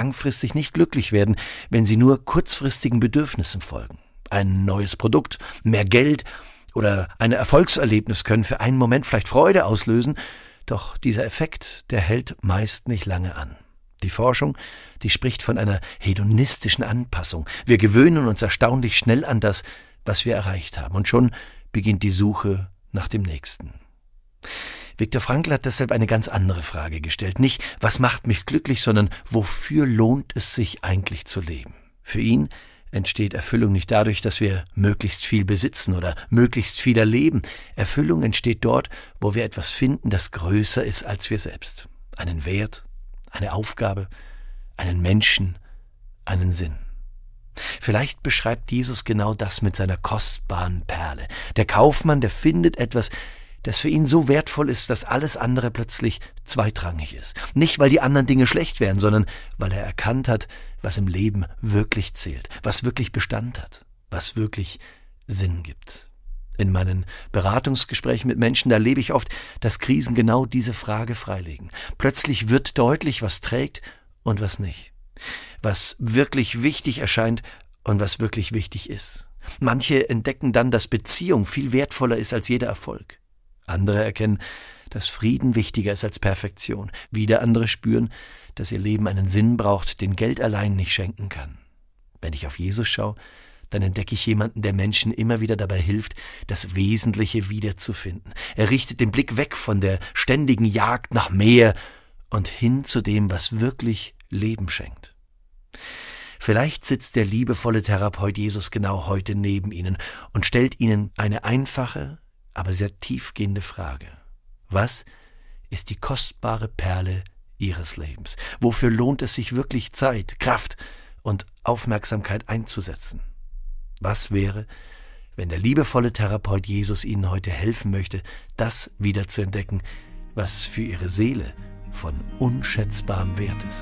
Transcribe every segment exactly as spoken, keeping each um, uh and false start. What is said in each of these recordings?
langfristig nicht glücklich werden, wenn sie nur kurzfristigen Bedürfnissen folgen. Ein neues Produkt, mehr Geld oder ein Erfolgserlebnis können für einen Moment vielleicht Freude auslösen, doch dieser Effekt, der hält meist nicht lange an. Die Forschung, die spricht von einer hedonistischen Anpassung. Wir gewöhnen uns erstaunlich schnell an das, was wir erreicht haben, und schon beginnt die Suche nach dem Nächsten. Viktor Frankl hat deshalb eine ganz andere Frage gestellt. Nicht, was macht mich glücklich, sondern wofür lohnt es sich eigentlich zu leben? Für ihn entsteht Erfüllung nicht dadurch, dass wir möglichst viel besitzen oder möglichst viel erleben. Erfüllung entsteht dort, wo wir etwas finden, das größer ist als wir selbst. Einen Wert, eine Aufgabe, einen Menschen, einen Sinn. Vielleicht beschreibt Jesus genau das mit seiner kostbaren Perle. Der Kaufmann, der findet etwas, das für ihn so wertvoll ist, dass alles andere plötzlich zweitrangig ist. Nicht, weil die anderen Dinge schlecht wären, sondern weil er erkannt hat, was im Leben wirklich zählt, was wirklich Bestand hat, was wirklich Sinn gibt. In meinen Beratungsgesprächen mit Menschen, da erlebe ich oft, dass Krisen genau diese Frage freilegen. Plötzlich wird deutlich, was trägt und was nicht. Was wirklich wichtig erscheint und was wirklich wichtig ist. Manche entdecken dann, dass Beziehung viel wertvoller ist als jeder Erfolg. Andere erkennen, dass Frieden wichtiger ist als Perfektion. Wieder andere spüren, dass ihr Leben einen Sinn braucht, den Geld allein nicht schenken kann. Wenn ich auf Jesus schaue, dann entdecke ich jemanden, der Menschen immer wieder dabei hilft, das Wesentliche wiederzufinden. Er richtet den Blick weg von der ständigen Jagd nach mehr und hin zu dem, was wirklich Leben schenkt. Vielleicht sitzt der liebevolle Therapeut Jesus genau heute neben Ihnen und stellt Ihnen eine einfache, aber sehr tiefgehende Frage. Was ist die kostbare Perle Ihres Lebens? Wofür lohnt es sich wirklich Zeit, Kraft und Aufmerksamkeit einzusetzen? Was wäre, wenn der liebevolle Therapeut Jesus Ihnen heute helfen möchte, das wieder zu entdecken, was für Ihre Seele von unschätzbarem Wert ist?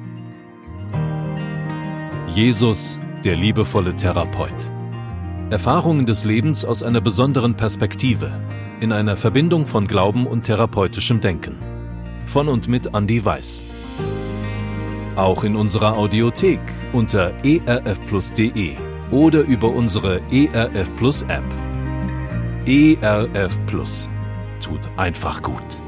Jesus, der liebevolle Therapeut. Erfahrungen des Lebens aus einer besonderen Perspektive, in einer Verbindung von Glauben und therapeutischem Denken. Von und mit Andi Weiß. Auch in unserer Audiothek unter e r f plus punkt de oder über unsere E R F Plus App. E R F Plus tut einfach gut.